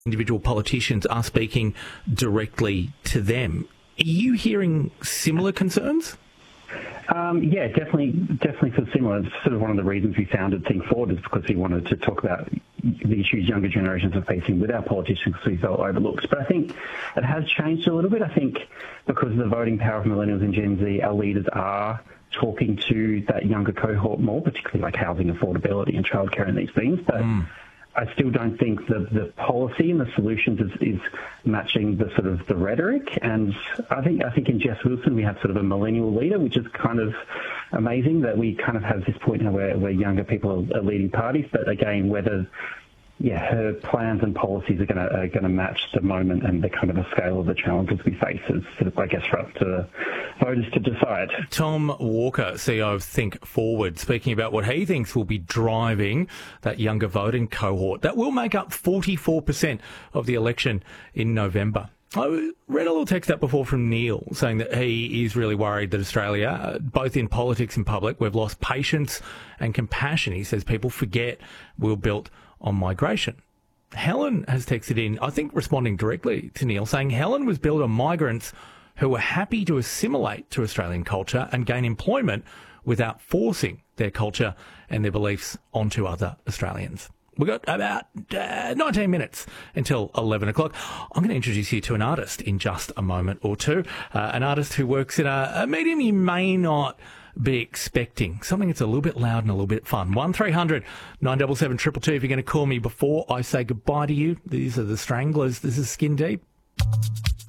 individual politicians are speaking directly to them. Are you hearing similar concerns? Yeah, definitely for similar. It's sort of one of the reasons we founded Think Forward, is because we wanted to talk about the issues younger generations are facing with our politicians, because we felt overlooked. But I think it has changed a little bit. I think because of the voting power of millennials and Gen Z, our leaders are talking to that younger cohort more, particularly like housing affordability and childcare and these things. But I still don't think that the policy and the solutions is matching the sort of the rhetoric. And I think in Jess Wilson we have sort of a millennial leader, which is kind of amazing that we kind of have this point now where younger people are leading parties. But again, whether her plans and policies are going to match the moment and the kind of the scale of the challenges we face is sort of, I guess, for us to voters to decide. Tom Walker, CEO of Think Forward, speaking about what he thinks will be driving that younger voting cohort that will make up 44% of the election in November. I read a little text up before from Neil saying that he is really worried that Australia, both in politics and public, we've lost patience and compassion. He says people forget we were built on migration. Helen has texted in, I think responding directly to Neil, saying Helen was built on migrants who were happy to assimilate to Australian culture and gain employment without forcing their culture and their beliefs onto other Australians. We've got about 19 minutes until 11 o'clock. I'm going to introduce you to an artist in just a moment or two, an artist who works in a medium you may not be expecting, something that's a little bit loud and a little bit fun. 1300 977 222 if you're going to call me before I say goodbye to you. These are the Stranglers. This is Skin Deep.